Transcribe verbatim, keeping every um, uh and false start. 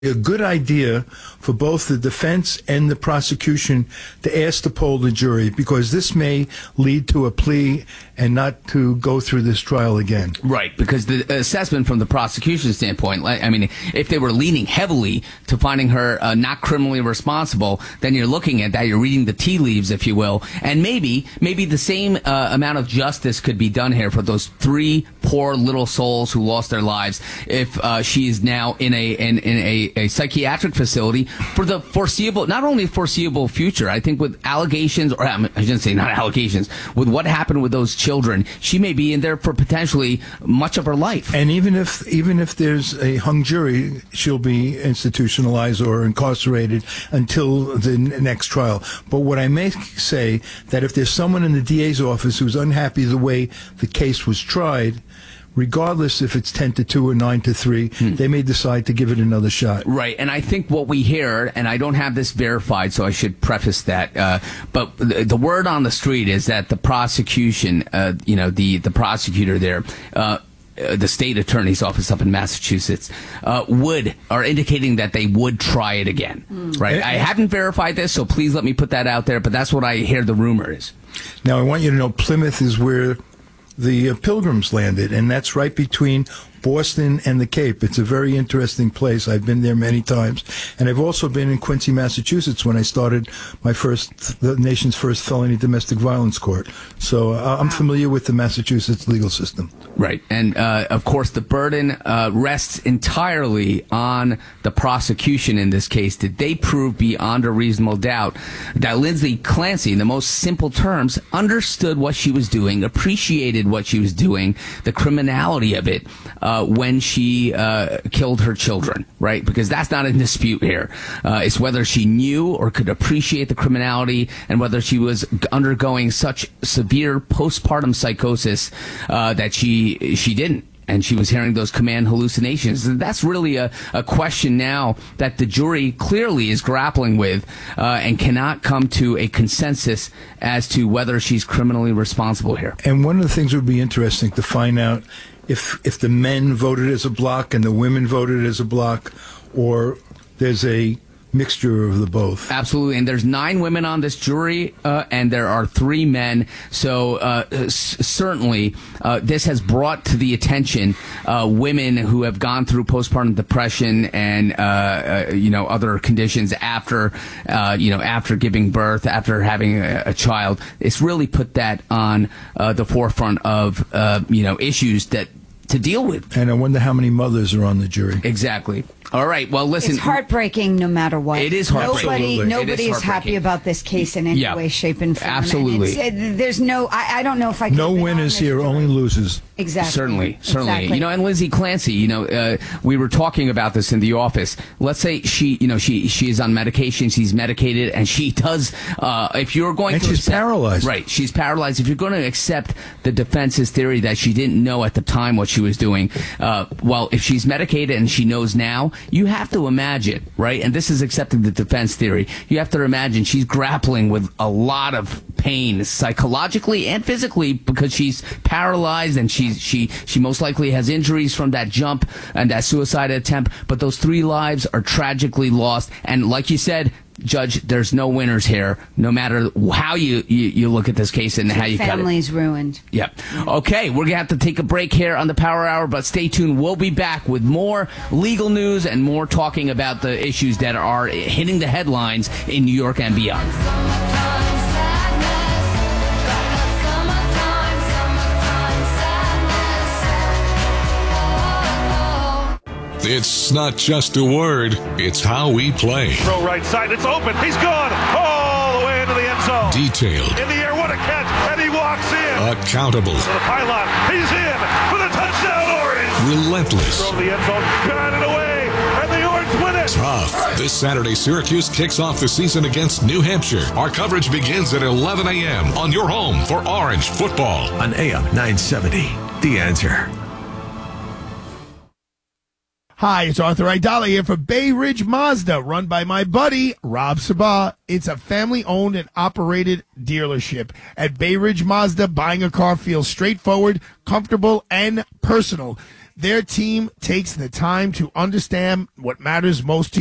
a good idea for both the defense and the prosecution to ask to poll the jury, because this may lead to a plea and not to go through this trial again. Right, because the assessment from the prosecution standpoint, I mean, if they were leaning heavily to finding her uh, not criminally responsible, then you're looking at that, you're reading the tea leaves, if you will, and maybe maybe the same uh, amount of justice could be done here for those three poor little souls who lost their lives if uh, she is now in a in, in a, a psychiatric facility for the foreseeable, not only foreseeable future. I think with allegations, or I shouldn't say not allegations, with what happened with those children, she may be in there for potentially much of her life. And even if even if there's a hung jury, she'll be institutionalized or incarcerated until the n- next trial. But what I may say, that if there's someone in the D A's office who's unhappy the way the case was tried, regardless if it's ten to two or nine to three, hmm. they may decide to give it another shot. Right, and I think what we hear, and I don't have this verified, so I should preface that, uh, but the, the word on the street is that the prosecution, uh, you know, the, the prosecutor there, uh, the state attorney's office up in Massachusetts, uh, would, are indicating that they would try it again. Mm. Right? I haven't verified this, so please let me put that out there, but that's what I hear the rumor is. Now, I want you to know Plymouth is where the uh, Pilgrims landed, and that's right between Boston and the Cape. It's a very interesting place. I've been there many times. And I've also been in Quincy, Massachusetts when I started my first, the nation's first felony domestic violence court. So uh, I'm familiar with the Massachusetts legal system. Right. And, uh, of course, the burden uh, rests entirely on the prosecution in this case. Did they prove beyond a reasonable doubt that Lindsay Clancy, in the most simple terms, understood what she was doing, appreciated what she was doing, the criminality of it, uh, when she uh, killed her children, right? Because that's not in dispute here. Uh, it's whether she knew or could appreciate the criminality and whether she was undergoing such severe postpartum psychosis uh, that she she didn't. And she was hearing those command hallucinations. That's really a, a question now that the jury clearly is grappling with uh, and cannot come to a consensus as to whether she's criminally responsible here. And one of the things that would be interesting to find out if if the men voted as a block and the women voted as a block, or there's a mixture of the both. Absolutely. And there's nine women on this jury, uh, and there are three men. So uh, s- certainly uh, this has brought to the attention uh, women who have gone through postpartum depression and, uh, uh, you know, other conditions after, uh, you know, after giving birth, after having a, a child. It's really put that on uh, the forefront of, uh, you know, issues that to deal with. And I wonder how many mothers are on the jury. Exactly. All right. Well, listen. It's heartbreaking no matter what. It is heartbreaking. Nobody, nobody is, is happy about this case in any yeah. way, shape, and form. Absolutely. And it's, uh, there's no, I, I don't know if I can. No winners here, jury. Only losers. Exactly. Certainly, certainly. Exactly. You know, and Lindsay Clancy, you know, uh, we were talking about this in the office. Let's say she, you know, she she is on medication, she's medicated, and she does, uh, if you're going and to... she's accept, paralyzed. Right, she's paralyzed. If you're going to accept the defense's theory that she didn't know at the time what she was doing, uh, well, if she's medicated and she knows now, you have to imagine, right, and this is accepting the defense theory, you have to imagine she's grappling with a lot of pain psychologically and physically because she's paralyzed and she's, she, she most likely has injuries from that jump and that suicide attempt, but those three lives are tragically lost. And like you said, Judge, there's no winners here, no matter how you, you, you look at this case and Your how you cut it. Family's ruined. Yeah. Okay, we're going to have to take a break here on the Power Hour, but stay tuned. We'll be back with more legal news and more talking about the issues that are hitting the headlines in New York and beyond. It's not just a word, it's how we play. Throw right side, it's open, he's gone, all the way into the end zone. Detailed. In the air, what a catch, and he walks in. Accountable. To the pylon, he's in for the touchdown, Orange. Relentless. Throw the end zone, got it away, and the Orange win it. Tough. This Saturday, Syracuse kicks off the season against New Hampshire. Our coverage begins at eleven a.m. on your home for Orange football. On A M nine seventy, The Answer. Hi, it's Arthur Aidala here for Bay Ridge Mazda, run by my buddy, Rob Sabah. It's a family-owned and operated dealership. At Bay Ridge Mazda, buying a car feels straightforward, comfortable, and personal. their team takes the time to understand what matters most to